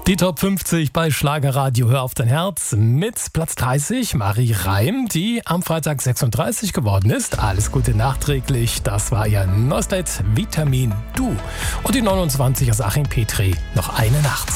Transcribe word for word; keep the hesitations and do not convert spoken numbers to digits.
Die Top fünfzig bei Schlagerradio Hör auf dein Herz mit Platz dreißig Marie Reim, die am Freitag sechsunddreißig geworden ist. Alles Gute nachträglich, das war ihr neues Lied Vitamin Du. Und die neunundzwanzig ist Achim Petri, noch eine Nacht.